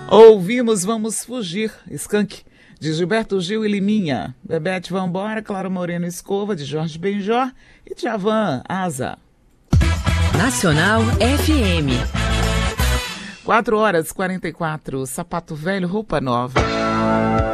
Ouvimos Vamos Fugir, Skank, de Gilberto Gil e Liminha. Bebete Vambora, Claro Moreno Escova, de Jorge Benjor e Djavan, Asa. Nacional FM. 4 horas 44, Sapato Velho, Roupa Nova.